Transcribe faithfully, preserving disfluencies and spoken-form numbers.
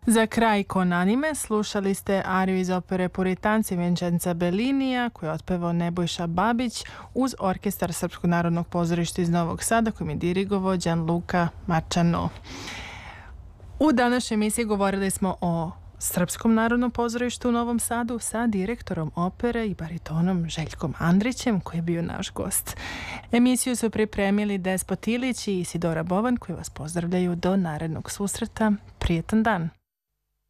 Za kraj kon anime slušali ste ariju iz opere Puritanci Vincenza Bellinija koju je otpevao Nebojša Babić uz orkestar Srpskog narodnog pozorišta iz Novog Sada kojim je dirigovao Gianluca Marciano. U današnjoj emisiji govorili smo o Srpskom narodnom pozorištu u Novom Sadu sa direktorom opere i baritonom Željkom Andrićem koji je bio naš gost. Emisiju su pripremili Despot Ilić i Isidora Bovan koji vas pozdravljaju do narednog susreta. Prijetan dan!